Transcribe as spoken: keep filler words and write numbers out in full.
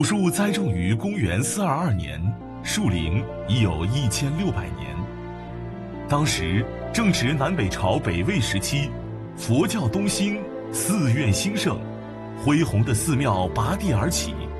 树栽种于公元四二二年，树龄已有一千六百年。当时正值南北朝北魏时期，佛教东兴，寺院兴盛，恢宏的寺庙拔地而起，